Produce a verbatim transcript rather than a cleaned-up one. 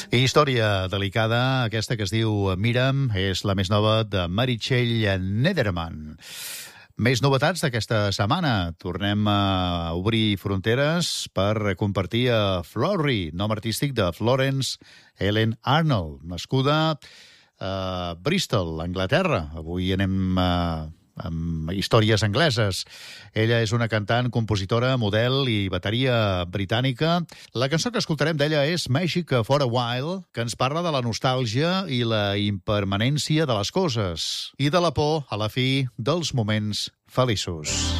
Història delicada, aquesta que es diu Mira'm, és la més nova de Meritxell Nederman. Més novetats d'aquesta setmana. Tornem a obrir fronteres per compartir a Florrie, nom artístic de Florence Helen Arnold, nascuda a Bristol, Anglaterra. Avui anem a amb històries angleses. Ella és una cantant, compositora, model i bateria britànica. La cançó que escoltarem d'ella és Magic for a While, que ens parla de la nostàlgia i la impermanència de les coses i de la por, a la fi, dels moments feliços.